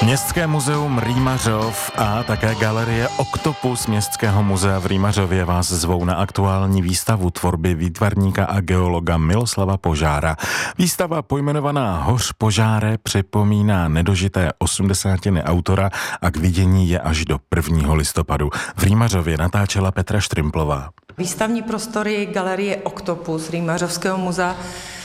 Městské muzeum Rýmařov a také galerie Oktopus Městského muzea v Rýmařově vás zvou na aktuální výstavu tvorby výtvarníka a geologa Miloslava Požára. Výstava pojmenovaná Hoř Požáre připomíná nedožité 80. autora a k vidění je až do 1. listopadu. V Rýmařově natáčela Petra Štrimplová. Výstavní prostory galerie Oktopus Rýmařovského muzea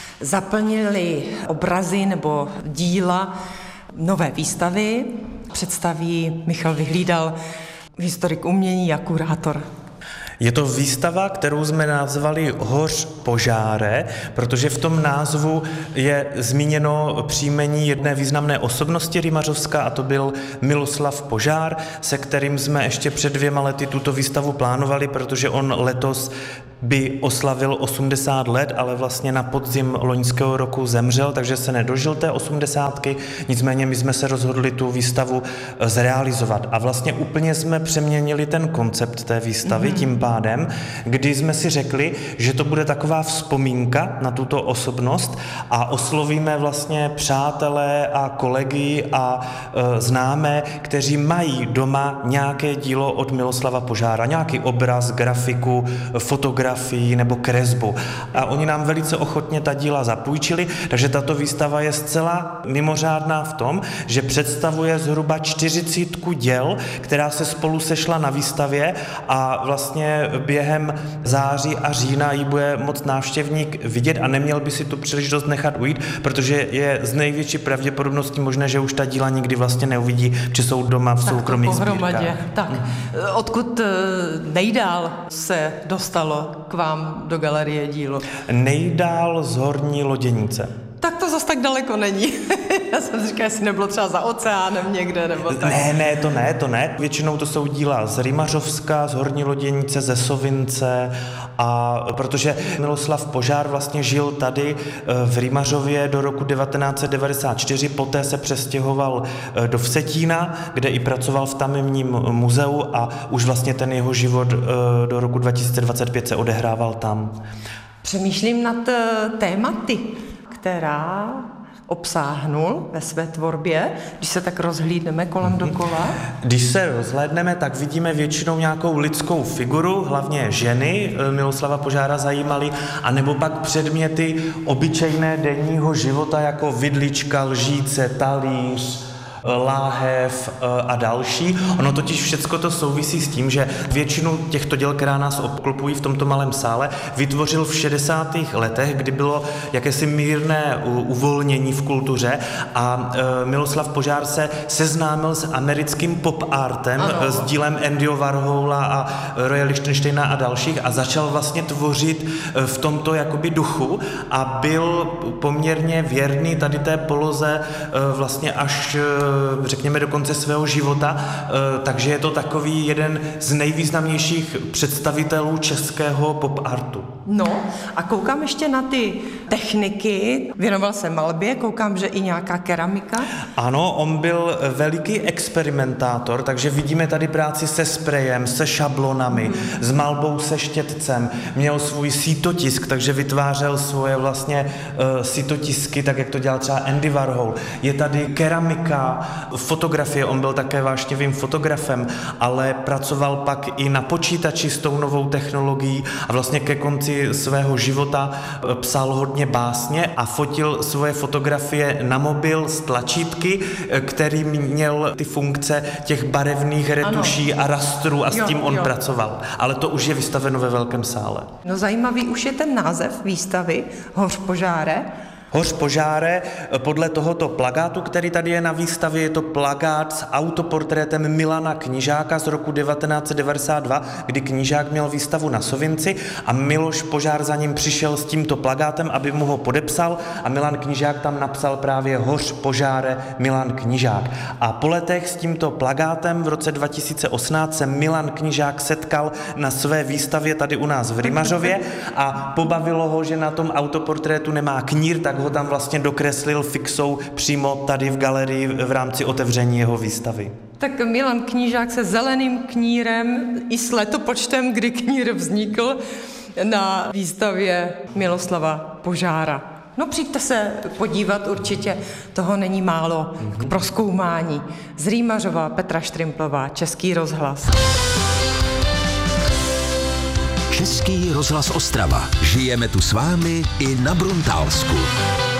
zaplnily obrazy nebo díla nové výstavy. Představí Michal Vyhlídal, historik umění a kurátor. Je to výstava, kterou jsme nazvali Hoř Požáre, protože v tom názvu je zmíněno příjmení jedné významné osobnosti Rýmařovska, a to byl Miloslav Požár, se kterým jsme ještě před 2 lety tuto výstavu plánovali, protože on letos by oslavil 80 let, ale vlastně na podzim loňského roku zemřel, takže se nedožil té 80. Nicméně my jsme se rozhodli tu výstavu zrealizovat. A vlastně úplně jsme přeměnili ten koncept té výstavy tím pádem, kdy jsme si řekli, že to bude taková vzpomínka na tuto osobnost a oslovíme vlastně přátelé a kolegy a známé, kteří mají doma nějaké dílo od Miloslava Požára, nějaký obraz, grafiku, fotografii nebo kresbu. A oni nám velice ochotně ta díla zapůjčili, takže tato výstava je zcela mimořádná v tom, že představuje zhruba 40 děl, která se spolu sešla na výstavě a vlastně během září a října ji bude moc návštěvník vidět a neměl by si tu příležitost nechat ujít, protože je z největší pravděpodobností možné, že už ta díla nikdy vlastně neuvidí, protože jsou doma v soukromých sbírkách. Tak, odkud nejdál se dostalo k vám do galerie dílo? Nejdál z Horní Loděnice. Tak to zas tak daleko není. Já jsem říkala, jestli nebylo třeba za oceánem někde, nebo tak. To ne. Většinou to jsou díla z Rýmařovska, z Horní Loděnice, ze Sovince, a protože Miloslav Požár vlastně žil tady v Rýmařově do roku 1994, poté se přestěhoval do Vsetína, kde i pracoval v tamním muzeu a už vlastně ten jeho život do roku 2025 se odehrával tam. Přemýšlím nad tématy, která obsáhnul ve své tvorbě, když se tak rozhlídneme kolem dokola? Když se rozhlédneme, tak vidíme většinou nějakou lidskou figuru, hlavně ženy Miloslava Požára zajímaly, anebo pak předměty obyčejné denního života, jako vidlička, lžíce, talíř, láhev a další. Ono totiž všecko to souvisí s tím, že většinu těchto děl, která nás obklopují v tomto malém sále, vytvořil v 60. letech, kdy bylo jakési mírné uvolnění v kultuře a Miloslav Požár se seznámil s americkým pop artem, s dílem Andyho Warhola a Roye Lichtensteina a dalších a začal vlastně tvořit v tomto jakoby duchu a byl poměrně věrný tady té poloze vlastně až řekněme do konce svého života, takže je to takový jeden z nejvýznamnějších představitelů českého pop artu. No a koukám ještě na ty techniky, věnoval se malbě, koukám, že i nějaká keramika. Ano, on byl veliký experimentátor, takže vidíme tady práci se sprejem, se šablonami, s malbou se štětcem, měl svůj sítotisk, takže vytvářel svoje vlastně sítotisky, tak jak to dělal třeba Andy Warhol. Je tady keramika, fotografie, on byl také vášnivým fotografem, ale pracoval pak i na počítači s tou novou technologií a vlastně ke konci svého života psal hodně básně a fotil svoje fotografie na mobil s tlačítky, který měl ty funkce těch barevných retuší a rastrů a s tím on pracoval. Ale to už je vystaveno ve velkém sále. No zajímavý už je ten název výstavy Hoř Požáre. Hoř Požáre, podle tohoto plakátu, který tady je na výstavě, je to plakát s autoportrétem Milana Knížáka z roku 1992, kdy Knížák měl výstavu na Sovinci a Miloš Požár za ním přišel s tímto plakátem, aby mu ho podepsal a Milan Knížák tam napsal právě Hoř Požáre Milan Knížák. A po letech s tímto plakátem v roce 2018 se Milan Knížák setkal na své výstavě tady u nás v Rýmařově a pobavilo ho, že na tom autoportrétu nemá knír, tak ho tam vlastně dokreslil fixou přímo tady v galerii v rámci otevření jeho výstavy. Tak Milan Knížák se zeleným knírem i s letopočtem, kdy knír vznikl na výstavě Miloslava Požára. No přijďte se podívat, určitě toho není málo k prozkoumání. Z Rýmařova, Petra Štrimplová, Český rozhlas. Český rozhlas Ostrava. Žijeme tu s vámi i na Bruntálsku.